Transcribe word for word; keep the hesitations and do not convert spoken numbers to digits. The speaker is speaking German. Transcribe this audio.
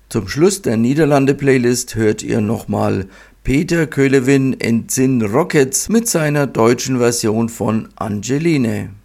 Zum Schluss der Niederlande-Playlist hört ihr nochmal Peter Kölewin and Zin Rockets mit seiner deutschen Version von Angeline.